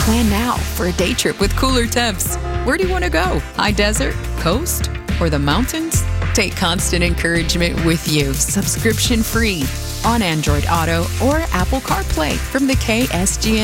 Plan now for a day trip with cooler temps. Where do you want to go? High desert, coast, or the mountains? Take Constant Encouragement with you, subscription free, on Android Auto or Apple CarPlay from the KSGN